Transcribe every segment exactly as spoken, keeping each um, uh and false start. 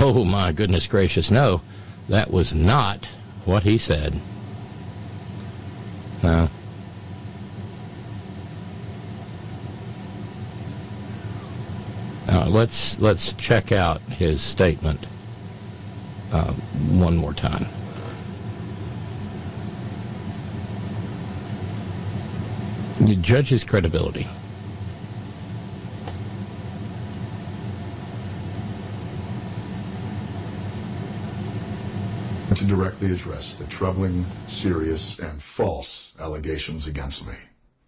Oh, my goodness gracious, no. That was not what he said. No. Uh, let's let's check out his statement uh, one more time. You judge his credibility. To directly address the troubling, serious, and false allegations against me.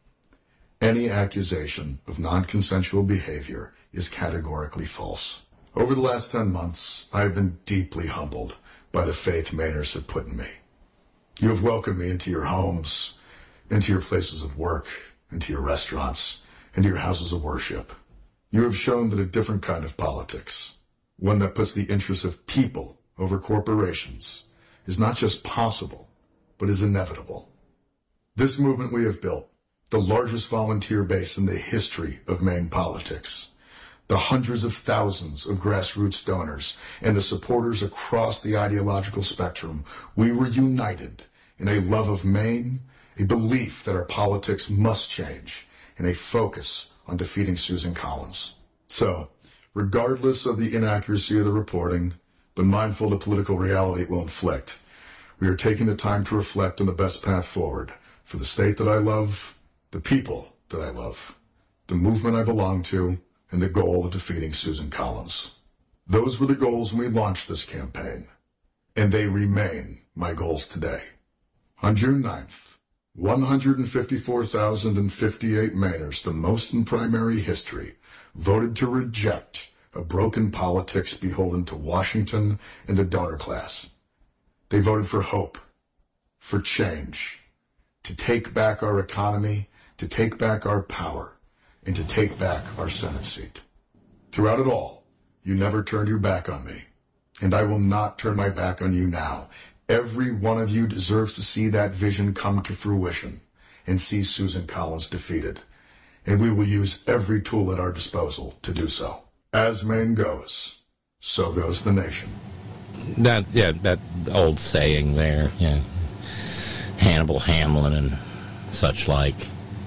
Any accusation of non-consensual behavior is categorically false. Over the last ten months, I have been deeply humbled by the faith Mainers have put in me. You have welcomed me into your homes, into your places of work, into your restaurants, into your houses of worship. You have shown that a different kind of politics, one that puts the interests of people over corporations, is not just possible, but is inevitable. This movement we have built, the largest volunteer base in the history of Maine politics, the hundreds of thousands of grassroots donors, and the supporters across the ideological spectrum, we were united in a love of Maine, a belief that our politics must change, and a focus on defeating Susan Collins. So, regardless of the inaccuracy of the reporting, but mindful of the political reality it will inflict, we are taking the time to reflect on the best path forward for the state that I love, the people that I love, the movement I belong to, and the goal of defeating Susan Collins. Those were the goals when we launched this campaign, and they remain my goals today. On June ninth, one hundred fifty-four thousand fifty-eight Mainers, the most in primary history, voted to reject a broken politics beholden to Washington and the donor class. They voted for hope, for change, to take back our economy, to take back our power, and to take back our Senate seat. Throughout it all, you never turned your back on me, and I will not turn my back on you now. Every one of you deserves to see that vision come to fruition and see Susan Collins defeated, and we will use every tool at our disposal to do so. As Maine goes, so goes the nation. That yeah, that old saying there, yeah. Hannibal Hamlin and such like.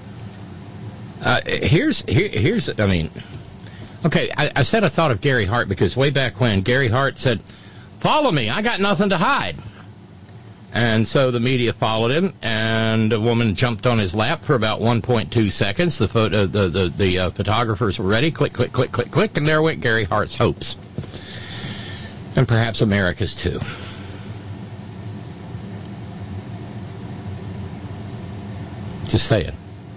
Uh, here's here, here's I mean, okay. I, I said I thought of Gary Hart because way back when Gary Hart said, "Follow me, I got nothing to hide." And so the media followed him, and a woman jumped on his lap for about one point two seconds. The photo, the the, the uh, photographers were ready. Click, click, click, click, click, and there went Gary Hart's hopes, and perhaps America's too. Just saying.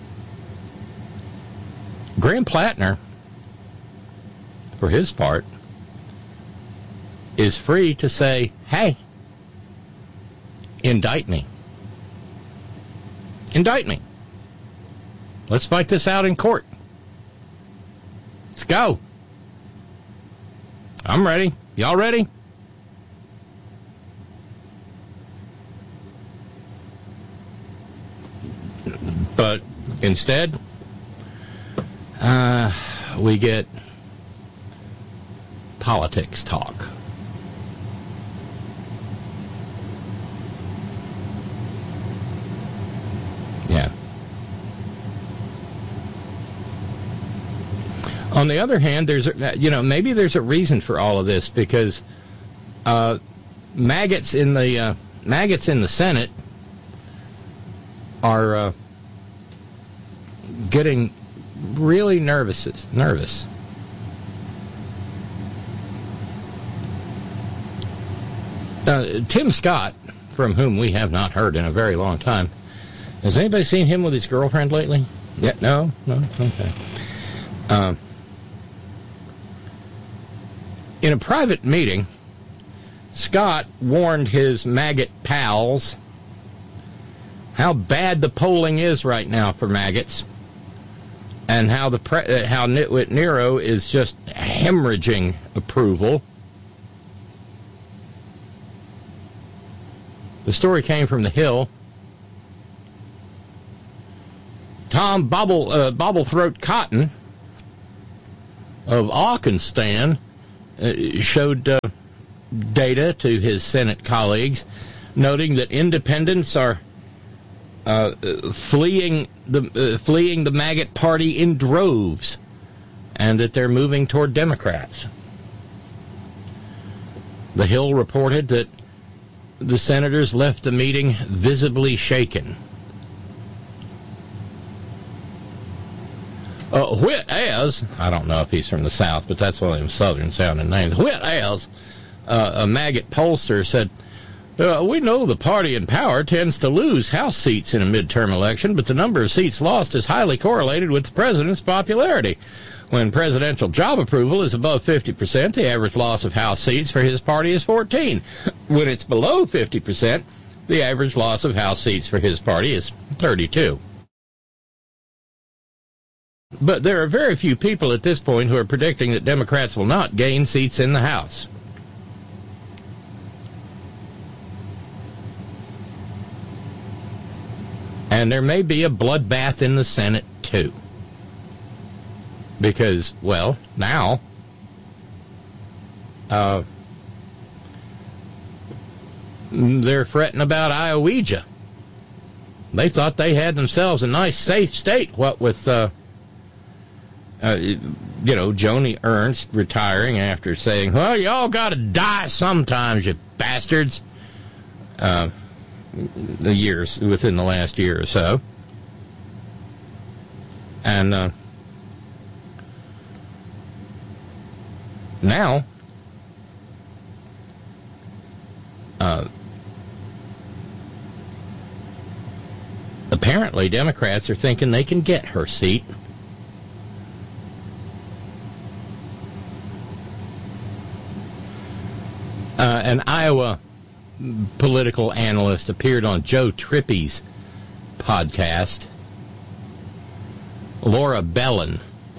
Graham Plattner, for his part, is free to say, "Hey, indict me. Indict me. Let's fight this out in court. Let's go. I'm ready. Y'all ready?" But instead, uh, we get politics talk. Yeah. On the other hand, there's a, you know maybe there's a reason for all of this because uh, maggots in the uh, maggots in the Senate are uh, getting really nervous. Nervous. Uh, Tim Scott, from whom we have not heard in a very long time. Has anybody seen him with his girlfriend lately? Yeah, no? No? Okay. Um, in a private meeting, Scott warned his maggot pals how bad the polling is right now for maggots and how the pre- uh, how Nitwit Nero is just hemorrhaging approval. The story came from The Hill. Tom Bobble, uh, Bobblethroat Cotton of Auckenstan uh, showed uh, data to his Senate colleagues, noting that independents are uh, fleeing the uh, fleeing the maggot party in droves, and that they're moving toward Democrats. The Hill reported that the senators left the meeting visibly shaken. Uh, Whit Ayers, I don't know if he's from the South, but that's one of them Southern-sounding names. Whit Ayers, uh, a maggot pollster, said, uh, we know the party in power tends to lose House seats in a midterm election, but the number of seats lost is highly correlated with the president's popularity. When presidential job approval is above fifty percent, the average loss of House seats for his party is fourteen. When it's below fifty percent, the average loss of House seats for his party is thirty-two. But there are very few people at this point who are predicting that Democrats will not gain seats in the House. And there may be a bloodbath in the Senate, too. Because, well, now, uh, they're fretting about Iowa. They thought they had themselves a nice, safe state, what with... Uh, Uh, you know, Joni Ernst retiring after saying, well, y'all got to die sometimes, you bastards, uh, the years, within the last year or so. And uh, now, uh, apparently Democrats are thinking they can get her seat. Uh, an Iowa political analyst appeared on Joe Trippi's podcast. Laura Bellin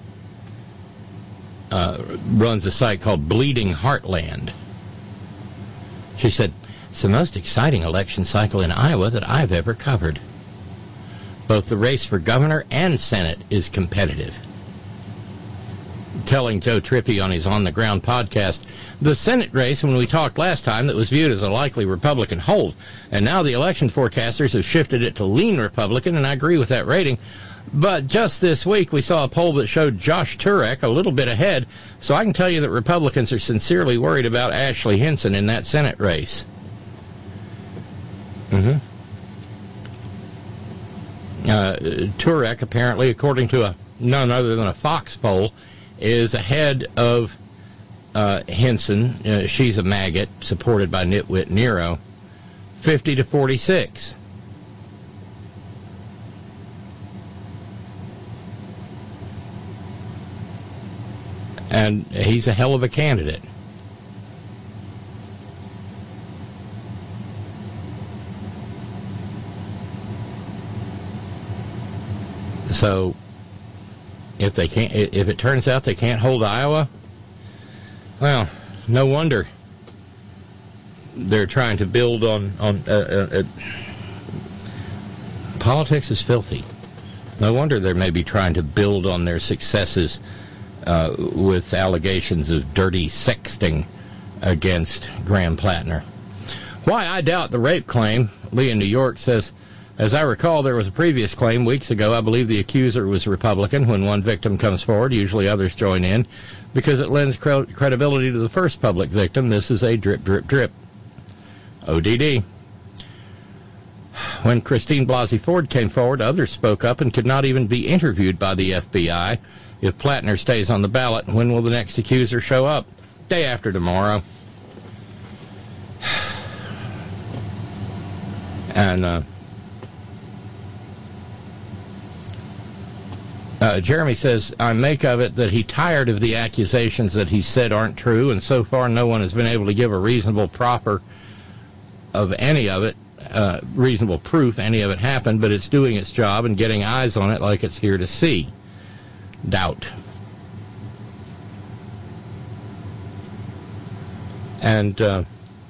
uh, runs a site called Bleeding Heartland. She said, it's the most exciting election cycle in Iowa that I've ever covered. Both the race for governor and Senate is competitive. Telling Joe Trippi on his On the Ground podcast, the Senate race, when we talked last time, that was viewed as a likely Republican hold, and now the election forecasters have shifted it to lean Republican, and I agree with that rating. But just this week, we saw a poll that showed Josh Turek a little bit ahead, so I can tell you that Republicans are sincerely worried about Ashley Hinson in that Senate race. Mm-hmm. Uh, Turek, apparently, according to a none other than a Fox poll, is ahead of uh, Hinson. Uh, she's a maggot, supported by nitwit Nero, fifty to forty-six. And he's a hell of a candidate. So, if they can't, if it turns out they can't hold Iowa, well, no wonder they're trying to build on on. Uh, uh, uh, politics is filthy. No wonder they may be trying to build on their successes uh, with allegations of dirty sexting against Graham Plattner. Why I doubt the rape claim, Lee in New York says, as I recall, there was a previous claim weeks ago. I believe the accuser was Republican. When one victim comes forward, usually others join in because it lends cre- credibility to the first public victim. This is a drip, drip, drip. O D D. When Christine Blasey Ford came forward, others spoke up and could not even be interviewed by the F B I. If Plattner stays on the ballot, when will the next accuser show up? Day after tomorrow. And, uh, Uh, Jeremy says, I make of it that he tired of the accusations that he said aren't true, and so far no one has been able to give a reasonable proper of any of it, uh, reasonable proof any of it happened, but it's doing its job and getting eyes on it like it's here to see. Doubt. And, uh,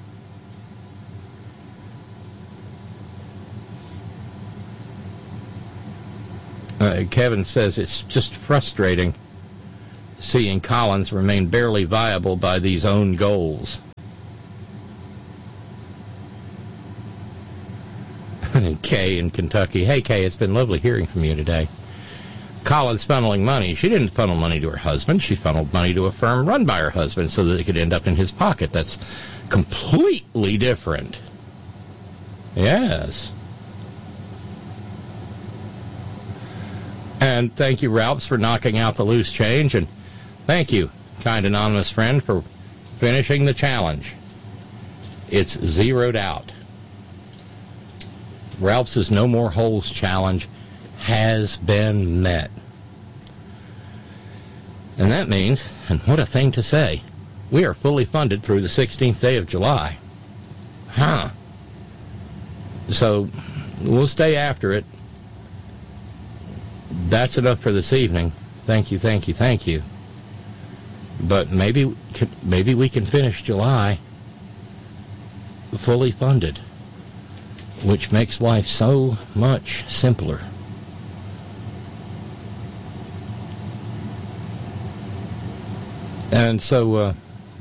Uh, Kevin says it's just frustrating seeing Collins remain barely viable by these own goals. Kay in Kentucky. Hey, Kay, it's been lovely hearing from you today. Colin's funneling money. She didn't funnel money to her husband. She funneled money to a firm run by her husband so that it could end up in his pocket. That's completely different. Yes. And thank you, Ralphs, for knocking out the loose change. And thank you, kind anonymous friend, for finishing the challenge. It's zeroed out. Ralph's No More Holes challenge has been met. And that means, and what a thing to say, we are fully funded through the sixteenth day of July. Huh. So, we'll stay after it. That's enough for this evening. Thank you, thank you, thank you. But maybe, maybe we can finish July fully funded, which makes life so much simpler. And so, uh,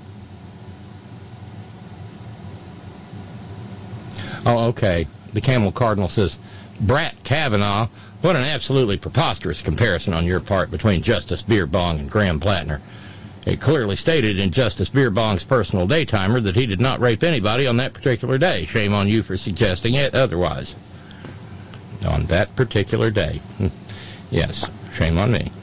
oh, okay. The Camel Cardinal says, Brat Kavanaugh, what an absolutely preposterous comparison on your part between Justice Beerbong and Graham Plattner. It clearly stated in Justice Beerbong's personal daytimer that he did not rape anybody on that particular day. Shame on you for suggesting it otherwise. On that particular day. Yes, shame on me.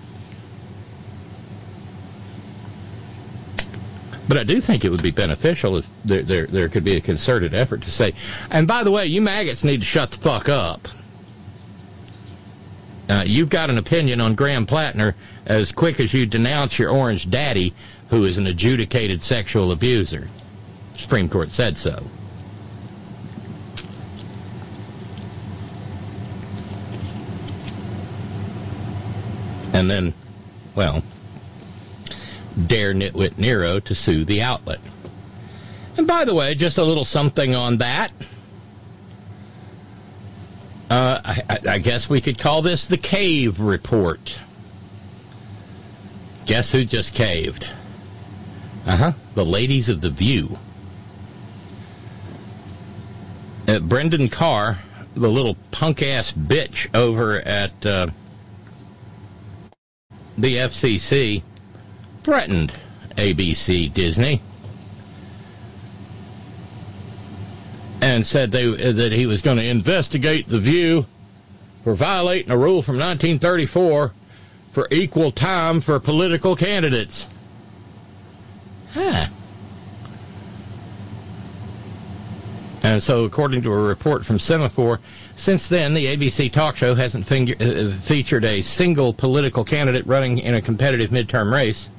But I do think it would be beneficial if there, there, there could be a concerted effort to say, and by the way, you maggots need to shut the fuck up. Uh, you've got an opinion on Graham Plattner as quick as you denounce your orange daddy, who is an adjudicated sexual abuser. Supreme Court said so. And then, well, dare Nitwit Nero to sue the outlet. And by the way, just a little something on that. Uh, I, I guess we could call this the Cave Report. Guess who just caved? Uh-huh, the ladies of The View. Uh, Brendan Carr, the little punk-ass bitch over at uh, the F C C, threatened A B C Disney and said they, that he was going to investigate The View for violating a rule from nineteen thirty-four for equal time for political candidates. Huh. And so, according to a report from Semaphore, since then, the A B C talk show hasn't finger, uh, featured a single political candidate running in a competitive midterm race.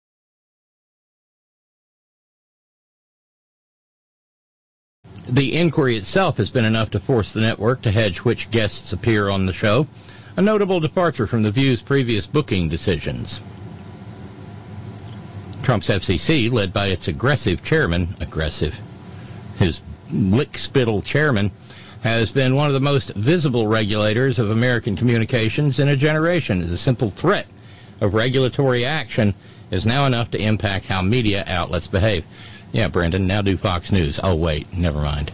The inquiry itself has been enough to force the network to hedge which guests appear on the show, a notable departure from The View's previous booking decisions. Trump's F C C, led by its aggressive chairman, aggressive, his lick-spittle chairman, has been one of the most visible regulators of American communications in a generation. The simple threat of regulatory action is now enough to impact how media outlets behave. Yeah, Brendan, now do Fox News. Oh, wait, never mind.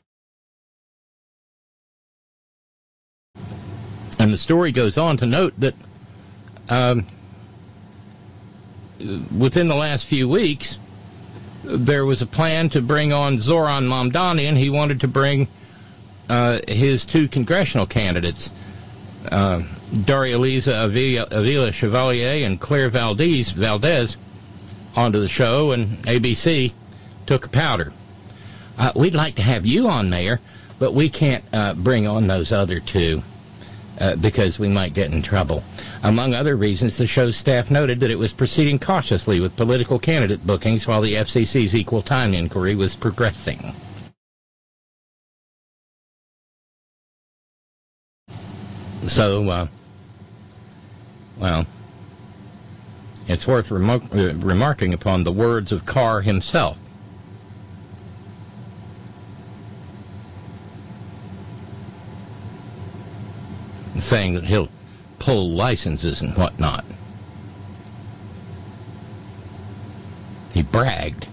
And the story goes on to note that um, within the last few weeks, there was a plan to bring on Zoran Mamdanian. He wanted to bring uh, his two congressional candidates, uh, Daria-Liza Avila, Avila Chevalier and Claire Valdez, Valdez, onto the show, and A B C took a powder. Uh, we'd like to have you on, Mayor, but we can't uh, bring on those other two uh, because we might get in trouble. Among other reasons, the show's staff noted that it was proceeding cautiously with political candidate bookings while the F C C's equal time inquiry was progressing. So, uh, well, it's worth remar- uh, remarking upon the words of Carr himself. Saying that he'll pull licenses and whatnot. He bragged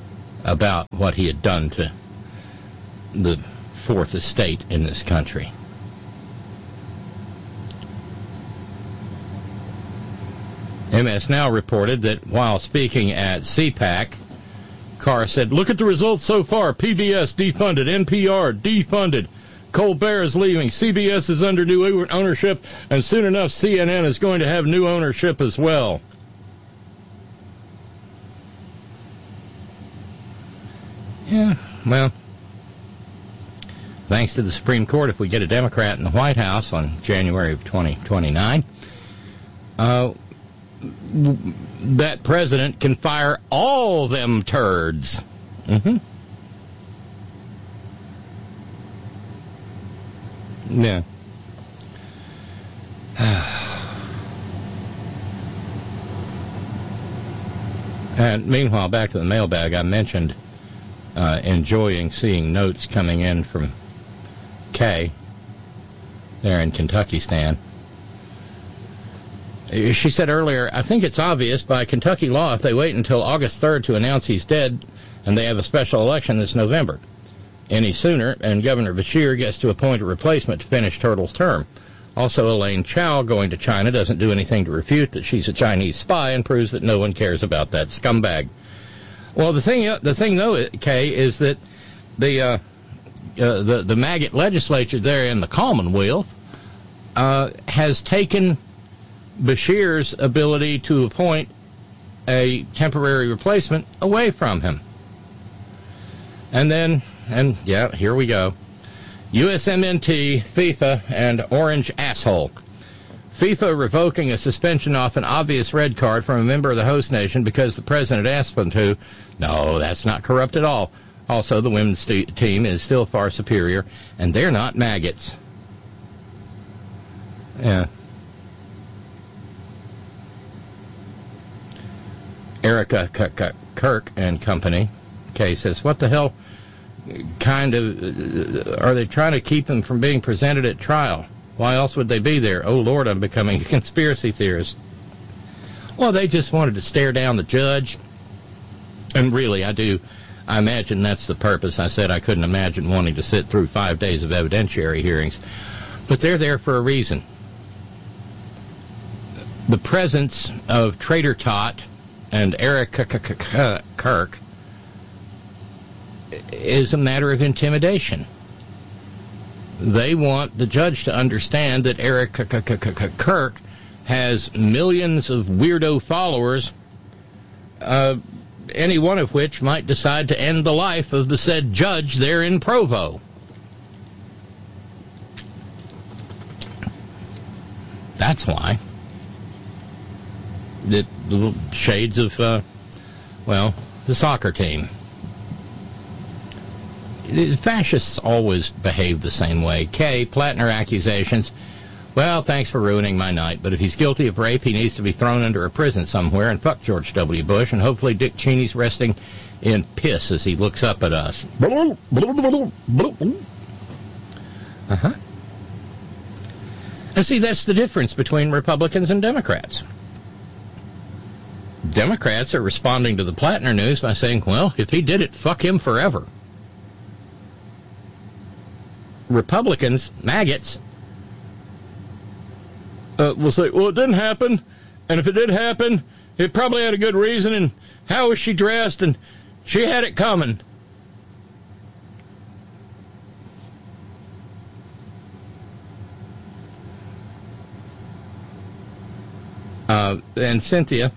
about what he had done to the fourth estate in this country. M S Now reported that while speaking at C PAC, Carr said, "Look at the results so far. P B S defunded, N P R defunded, Colbert is leaving, C B S is under new ownership, and soon enough C N N is going to have new ownership as well." Yeah, well, thanks to the Supreme Court, if we get a Democrat in the White House on January of twenty twenty-nine, uh, that president can fire all them turds. Mm-hmm. Yeah. And meanwhile, back to the mailbag, I mentioned uh, enjoying seeing notes coming in from Kay there in Kentucky Stan. She said earlier, "I think it's obvious by Kentucky law if they wait until August third to announce he's dead and they have a special election this November. Any sooner, and Governor Beshear gets to appoint a replacement to finish Turtle's term. Also, Elaine Chao going to China doesn't do anything to refute that she's a Chinese spy and proves that no one cares about that scumbag." Well, the thing, the thing though, Kay, is that the uh, uh, the the maggot legislature there in the Commonwealth uh, has taken Beshear's ability to appoint a temporary replacement away from him. And then, and yeah, here we go. U S M N T, FIFA, and Orange Asshole. FIFA revoking a suspension off an obvious red card from a member of the host nation because the president asked them to. No, that's not corrupt at all. Also, the women's st- team is still far superior, and they're not maggots. Yeah. Erica K- K- Kirk and Company, Kay says, "What the hell kind of uh, are they trying to keep them from being presented at trial? Why else would they be there? Oh, Lord, I'm becoming a conspiracy theorist." Well, they just wanted to stare down the judge. And really, I do. I imagine that's the purpose. I said I couldn't imagine wanting to sit through five days of evidentiary hearings. But they're there for a reason. The presence of Trader Tot and Eric Kirk is a matter of intimidation. They want the judge to understand that Eric Kirk has millions of weirdo followers, uh, any one of which might decide to end the life of the said judge there in Provo. That's why. The little shades of, uh, well, the soccer team. The fascists always behave the same way. Kay, Plattner accusations. Well, thanks for ruining my night, but if he's guilty of rape, he needs to be thrown into a prison somewhere, and fuck George W. Bush, and hopefully Dick Cheney's resting in piss as he looks up at us. Uh-huh. And see, that's the difference between Republicans and Democrats. Democrats are responding to the Plattner news by saying, well, if he did it, fuck him forever. Republicans, maggots, uh, will say, well, it didn't happen, and if it did happen, it probably had a good reason, and how was she dressed, and she had it coming. Uh, and Cynthia,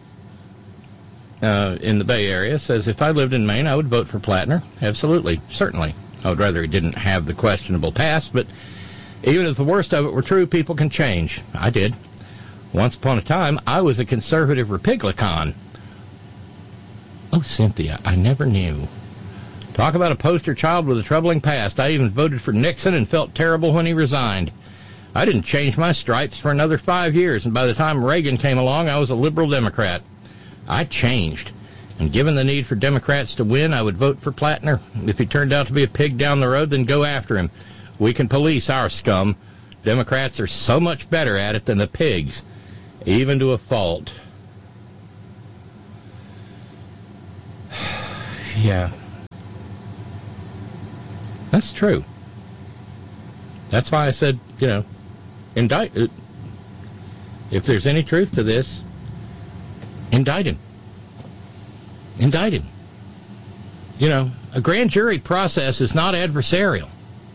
uh, in the Bay Area, says, if I lived in Maine, I would vote for Plattner. Absolutely, certainly. I would rather he didn't have the questionable past, but even if the worst of it were true, people can change. I did. Once upon a time, I was a conservative Republican. Oh, Cynthia, I never knew. Talk about a poster child with a troubling past. I even voted for Nixon and felt terrible when he resigned. I didn't change my stripes for another five years, and by the time Reagan came along, I was a liberal Democrat. I changed. And given the need for Democrats to win, I would vote for Plattner. If he turned out to be a pig down the road, then go after him. We can police our scum. Democrats are so much better at it than the pigs, even to a fault. Yeah. That's true. That's why I said, you know, indict. If there's any truth to this, Indict him. Indict him. You know, a grand jury process is not adversarial.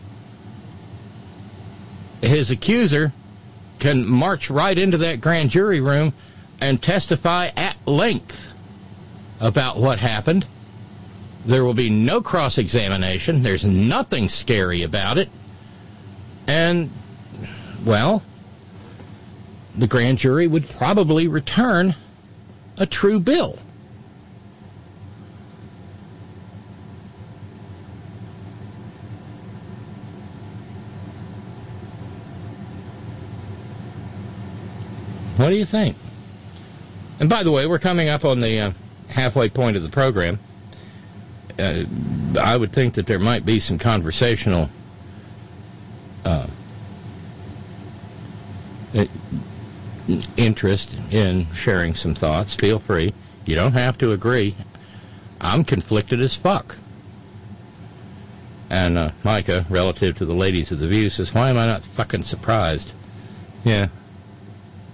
His accuser can march right into that grand jury room and testify at length about what happened. There will be no cross-examination. There's nothing scary about it. And, well, the grand jury would probably return a true bill. What do you think? And by the way, we're coming up on the uh, halfway point of the program. Uh, I would think that there might be some conversational uh, interest in sharing some thoughts. Feel free. You don't have to agree. I'm conflicted as fuck. And uh, Micah, relative to the ladies of the View, says, why am I not fucking surprised? Yeah.